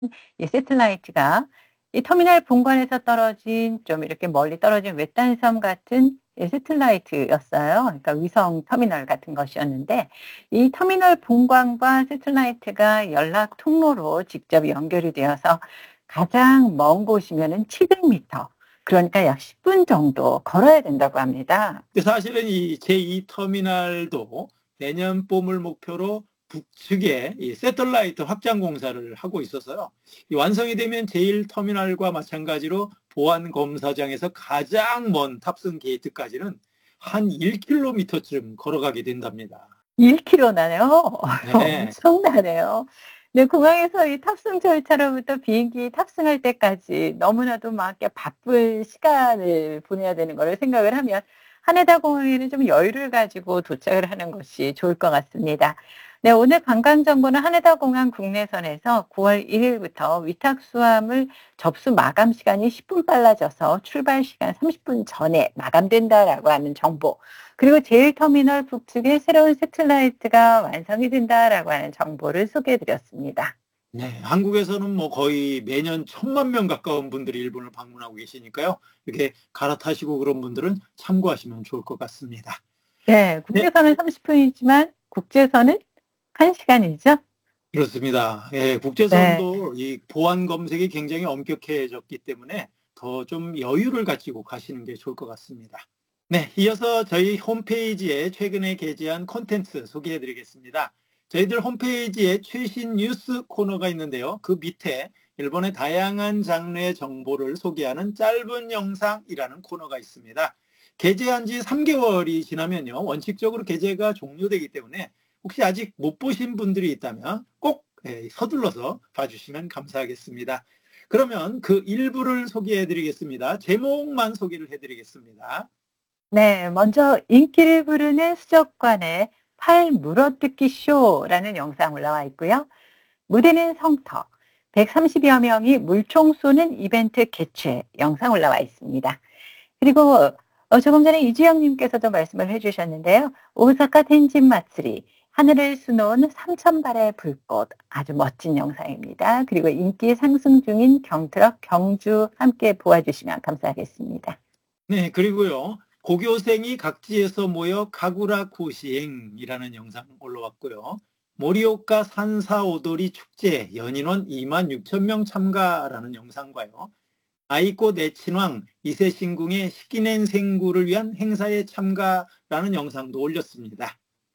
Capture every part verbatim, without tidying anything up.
이 새틀라이트가 이 터미널 본관에서 떨어진 좀 이렇게 멀리 떨어진 외딴 섬 같은 이 새틀라이트였어요. 그러니까 위성 터미널 같은 것이었는데 이 터미널 본관과 새틀라이트가 연락 통로로 직접 연결이 되어서 가장 먼 곳이면은 칠백 미터, 그러니까 약 십 분 정도 걸어야 된다고 합니다. 근데 사실은 이 제이 터미널도 내년 봄을 목표로 북측에 이 새틀라이트 확장 공사를 하고 있어서요. 이 완성이 되면 제일 터미널과 마찬가지로 보안 검사장에서 가장 먼 탑승 게이트까지는 한 일 킬로미터쯤 걸어가게 된답니다. 일 킬로미터나요? 네. 엄청나네요. 네, 공항에서 이 탑승 절차로부터 비행기 탑승할 때까지 너무나도 막 이렇게 바쁜 시간을 보내야 되는 거를 생각을 하면 하네다 공항에는 좀 여유를 가지고 도착을 하는 것이 좋을 것 같습니다. 네, 오늘 관광 정보는 하네다 공항 국내선에서 구월 일일부터 위탁 수함을 접수 마감 시간이 십 분 빨라져서 출발 시간 삼십 분 전에 마감된다라고 하는 정보, 그리고 제일 터미널 북측에 새로운 새틀라이트가 완성이 된다라고 하는 정보를 소개해 드렸습니다. 네, 한국에서는 뭐 거의 매년 천만 명 가까운 분들이 일본을 방문하고 계시니까요. 이렇게 갈아타시고 그런 분들은 참고하시면 좋을 것 같습니다. 네, 네, 국내선은 삼십 분이지만 국제선은 한 시간이죠? 그렇습니다. 예, 네. 국제선도 이 보안 검색이 굉장히 엄격해졌기 때문에 더 좀 여유를 가지고 가시는 게 좋을 것 같습니다. 네, 이어서 저희 홈페이지에 최근에 게재한 콘텐츠 소개해 드리겠습니다. 저희들 홈페이지에 최신 뉴스 코너가 있는데요. 그 밑에 일본의 다양한 장르의 정보를 소개하는 짧은 영상이라는 코너가 있습니다. 게재한 지 삼 개월이 지나면요. 원칙적으로 게재가 종료되기 때문에 혹시 아직 못 보신 분들이 있다면 꼭 서둘러서 봐주시면 감사하겠습니다. 그러면 그 일부를 소개해 드리겠습니다. 제목만 소개를 해 드리겠습니다. 네, 먼저 인기를 부르는 수족관의 팔 물어뜯기 쇼라는 영상 올라와 있고요. 무대는 성터, 백삼십여 명이 물총 쏘는 이벤트 개최 영상 올라와 있습니다. 그리고 어 조금 전에 이주영 님께서도 말씀을 해 주셨는데요. 오사카 텐진 마츠리, 하늘을 수놓은 삼천 발의 불꽃, 아주 멋진 영상입니다. 그리고 인기 상승 중인 경트럭 경주 함께 보아주시면 감사하겠습니다. 네, 그리고요. 고교생이 각지에서 모여 가구라쿠시행이라는 영상 올라왔고요. 모리오카 산사오도리 축제 연인원 이만 육천 명 참가라는 영상과요. 아이코 내친왕 이세신궁의 식기낸 생구를 위한 행사에 참가라는 영상도 올렸습니다.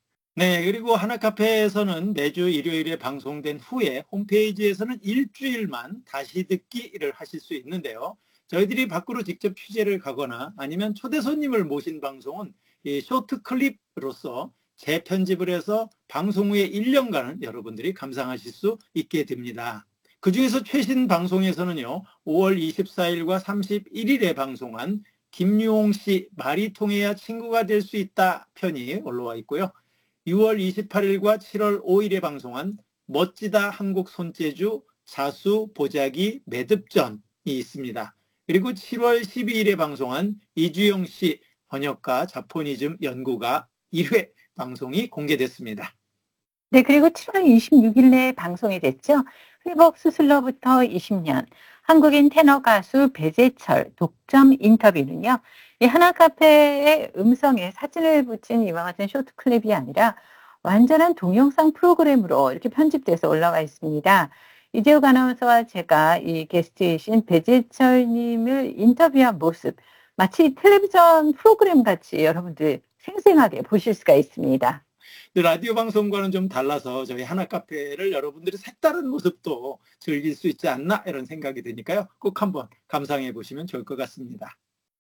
네, 그리고 하나카페에서는 매주 일요일에 방송된 후에 홈페이지에서는 일주일만 다시 듣기를 하실 수 있는데요. 저희들이 밖으로 직접 취재를 가거나 아니면 초대 손님을 모신 방송은 이 쇼트 클립으로서 재편집을 해서 방송 후에 일 년간은 여러분들이 감상하실 수 있게 됩니다. 그 중에서 최신 방송에서는요, 오월 이십사일과 삼십일일에 방송한 김유홍 씨 말이 통해야 친구가 될 수 있다 편이 올라와 있고요. 유월 이십팔일과 칠월 오일에 방송한 멋지다 한국 손재주 자수 보자기 매듭전이 있습니다. 그리고 칠월 십이일에 방송한 이주영 씨 번역가 자포니즘 연구가 일 회 방송이 공개됐습니다. 네, 그리고 칠월 이십육일에 방송이 됐죠. 회복 수술로부터 이십 년, 한국인 테너 가수 배재철 독점 인터뷰는요. 이 하나카페의 음성에 사진을 붙인 이와 같은 쇼트 클립이 아니라 완전한 동영상 프로그램으로 이렇게 편집돼서 올라와 있습니다. 이재욱 아나운서와 제가 이 게스트이신 배재철 님을 인터뷰한 모습, 마치 텔레비전 프로그램 같이 여러분들 생생하게 보실 수가 있습니다. 라디오 방송과는 좀 달라서 저희 하나카페를 여러분들이 색다른 모습도 즐길 수 있지 않나 이런 생각이 드니까요. 꼭 한번 감상해 보시면 좋을 것 같습니다.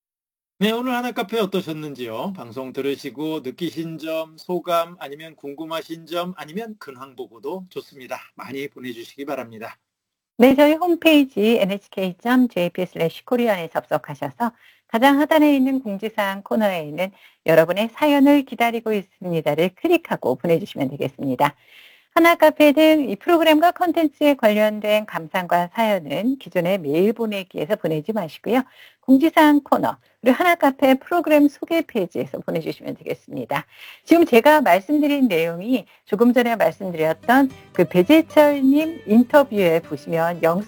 네, 오늘 하나카페 어떠셨는지요? 방송 들으시고 느끼신 점, 소감, 아니면 궁금하신 점, 아니면 근황 보고도 좋습니다. 많이 보내주시기 바랍니다. 네, 저희 홈페이지 엔에이치케이 점 제이피이 슬래시 코리안에 접속하셔서 가장 하단에 있는 공지사항 코너에 있는 여러분의 사연을 기다리고 있습니다를 클릭하고 보내주시면 되겠습니다. 하나카페 등 이 프로그램과 콘텐츠에 관련된 감상과 사연은 기존의 메일 보내기에서 보내지 마시고요. 공지사항 코너, 그리고 하나카페 프로그램 소개 페이지에서 보내주시면 되겠습니다. 지금 제가 말씀드린 내용이 조금 전에 말씀드렸던 그 배재철님 인터뷰에 보시면 영